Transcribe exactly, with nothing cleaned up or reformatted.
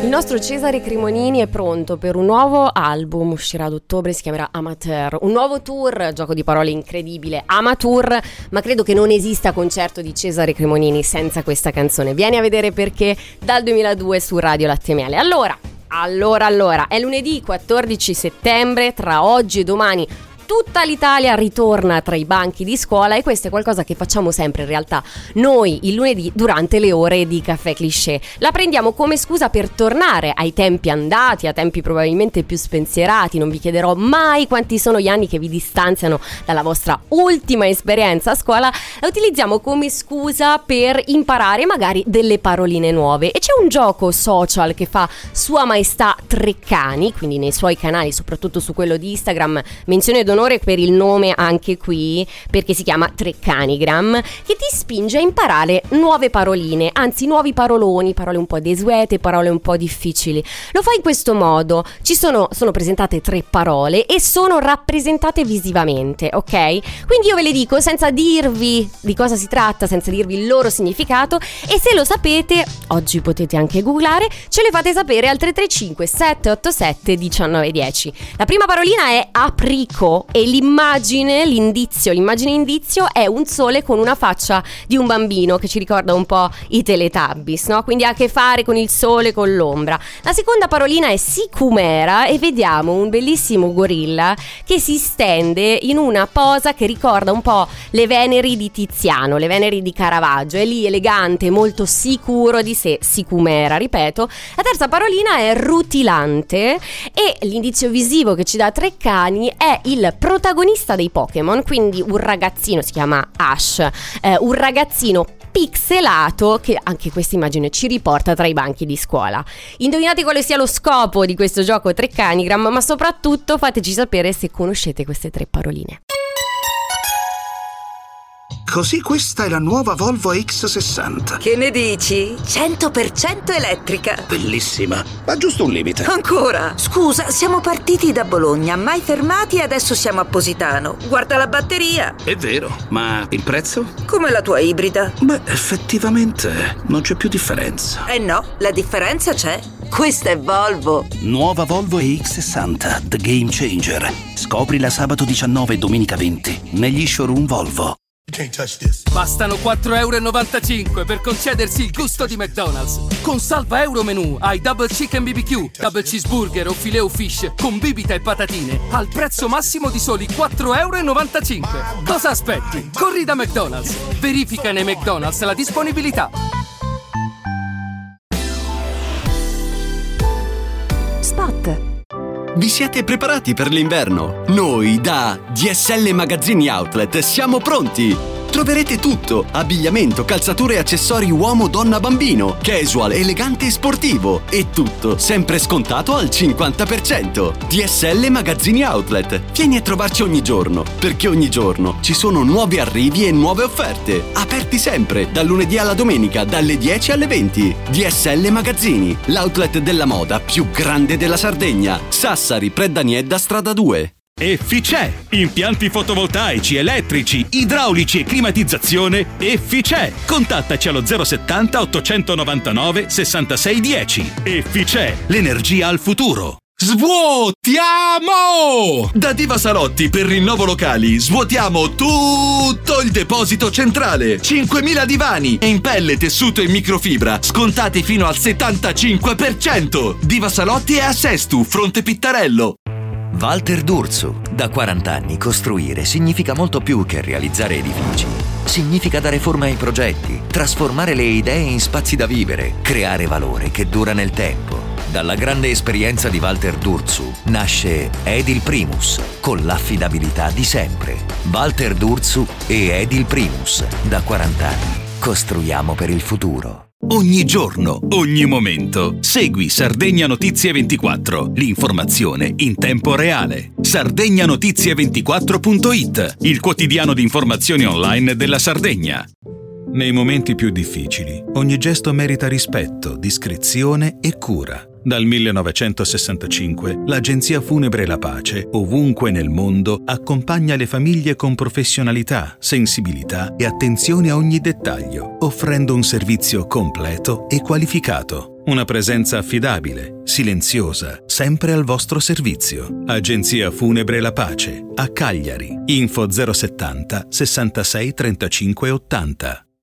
Il nostro Cesare Cremonini è pronto per un nuovo album, uscirà ad ottobre, si chiamerà Amateur, un nuovo tour, gioco di parole incredibile, Amateur, ma credo che non esista concerto di Cesare Cremonini senza questa canzone. Vieni a vedere perché dal duemiladue su Radio Latte e Miele. Allora, allora, allora, è lunedì quattordici settembre, tra oggi e domani tutta l'Italia ritorna tra i banchi di scuola e questo è qualcosa che facciamo sempre in realtà noi il lunedì durante le ore di Caffè Cliché. La prendiamo come scusa per tornare ai tempi andati, a tempi probabilmente più spensierati. Non vi chiederò mai quanti sono gli anni che vi distanziano dalla vostra ultima esperienza a scuola. La utilizziamo come scusa per imparare magari delle paroline nuove e c'è un gioco social che fa Sua Maestà Treccani, quindi nei suoi canali, soprattutto su quello di Instagram, menzione d'onore per il nome anche qui, perché si chiama Treccanigram, che ti spinge a imparare nuove paroline, anzi nuovi paroloni, parole un po' desuete, parole un po' difficili. Lo fai in questo modo: ci sono, sono presentate tre parole e sono rappresentate visivamente, ok? Quindi io ve le dico senza dirvi di cosa si tratta, senza dirvi il loro significato, e se lo sapete, oggi potete anche googlare, ce le fate sapere al tre tre cinque sette otto sette uno nove uno zero. La prima parolina è aprico e l'immagine, l'indizio, l'immagine indizio è un sole con una faccia di un bambino che ci ricorda un po' i Teletubbies, no? Quindi ha a che fare con il sole, con l'ombra. La seconda parolina è sicumera e vediamo un bellissimo gorilla che si stende in una posa che ricorda un po' le Veneri di Tiziano, le Veneri di Caravaggio. È lì elegante, molto sicuro di sé, sicumera, ripeto. La terza parolina è rutilante e l'indizio visivo che ci dà Treccani è il protagonista dei Pokémon, quindi un ragazzino, si chiama Ash, eh, un ragazzino pixelato che anche questa immagine ci riporta tra i banchi di scuola. Indovinate quale sia lo scopo di questo gioco Treccanigram, ma soprattutto fateci sapere se conoscete queste tre paroline. Così questa è la nuova Volvo X sessanta. Che ne dici? cento per cento elettrica. Bellissima, ma giusto un limite. Ancora? Scusa, siamo partiti da Bologna, mai fermati e adesso siamo a Positano. Guarda la batteria. È vero, ma il prezzo? Come la tua ibrida. Beh, effettivamente non c'è più differenza. Eh no, la differenza c'è. Questa è Volvo. Nuova Volvo X sessanta, The Game Changer. Scoprila sabato diciannove e domenica venti negli showroom Volvo. Bastano quattro virgola novantacinque euro per concedersi il gusto di McDonald's. Con Salva Euro Menù hai Double Chicken B B Q, Double Cheeseburger o Filet o Fish con bibita e patatine al prezzo massimo di soli quattro virgola novantacinque euro. Cosa aspetti? Corri da McDonald's. Verifica nei McDonald's la disponibilità. Spot. Vi siete preparati per l'inverno? Noi da D S L Magazzini Outlet siamo pronti! Troverete tutto: abbigliamento, calzature e accessori uomo, donna, bambino, casual, elegante e sportivo. E tutto sempre scontato al cinquanta per cento. D S L Magazzini Outlet. Vieni a trovarci ogni giorno, perché ogni giorno ci sono nuovi arrivi e nuove offerte. Aperti sempre, dal lunedì alla domenica, dalle dieci alle venti. D S L Magazzini, l'outlet della moda più grande della Sardegna. Sassari, Preddaniedda, strada due. Efficè, impianti fotovoltaici, elettrici, idraulici e climatizzazione. Efficè, contattaci allo zero settanta ottocentonovantanove sessantasei dieci. Efficè, l'energia al futuro. Svuotiamo! Da Diva Salotti per rinnovo locali svuotiamo tutto il deposito centrale. cinquemila divani in pelle, tessuto e microfibra scontati fino al settantacinque per cento. Diva Salotti è a Sestu, Fronte Pittarello. Walter D'Urso. Da quaranta anni costruire significa molto più che realizzare edifici. Significa dare forma ai progetti, trasformare le idee in spazi da vivere, creare valore che dura nel tempo. Dalla grande esperienza di Walter D'Urso nasce Edil Primus, con l'affidabilità di sempre. Walter D'Urso e Edil Primus. Da quaranta anni costruiamo per il futuro. Ogni giorno, ogni momento. Segui Sardegna Notizie ventiquattro, l'informazione in tempo reale. sardegna notizie ventiquattro punto it, il quotidiano di informazioni online della Sardegna. Nei momenti più difficili, ogni gesto merita rispetto, discrezione e cura. Dal millenovecentosessantacinque l'Agenzia Funebre La Pace, ovunque nel mondo, accompagna le famiglie con professionalità, sensibilità e attenzione a ogni dettaglio, offrendo un servizio completo e qualificato. Una presenza affidabile, silenziosa, sempre al vostro servizio. Agenzia Funebre La Pace, a Cagliari. Info zero settanta sessantasei trentacinque ottanta.